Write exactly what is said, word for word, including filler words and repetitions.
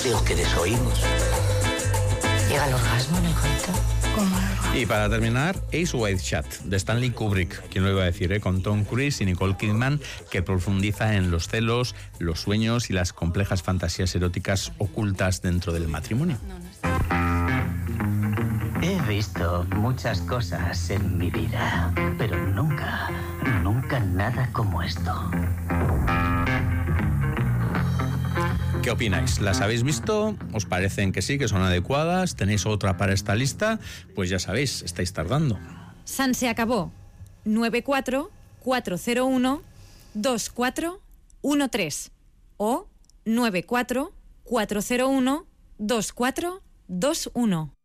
Digo que desoímos. Llega el orgasmo, ¿no, hijito? ¿Cómo es? Y para terminar, Ace Wide Shut, de Stanley Kubrick, quien lo iba a decir, ¿eh? Con Tom Cruise y Nicole Kidman, que profundiza en los celos, los sueños y las complejas fantasías eróticas ocultas dentro del matrimonio. He visto muchas cosas en mi vida, pero nunca, nunca nada como esto. ¿Qué opináis? ¿Las habéis visto? ¿Os parecen que sí, que son adecuadas? ¿Tenéis otra para esta lista? Pues ya sabéis, estáis tardando. San se acabó. nueve cuatro cuatro cero uno dos cuatro uno tres o nueve cuatro cuatro cero uno dos cuatro dos uno.